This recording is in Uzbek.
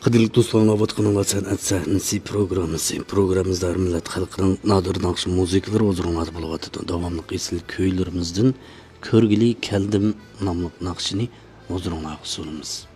Qadrli do'stlar, vatqanlar san'at sahnasi programmamizda millat xalqining nodir naqsh musiqalari o'zro'nat bo'lyapti. Davomli esil kuylarimizdan ko'rgili keldim nomli naqshini o'zro'nat sunamiz.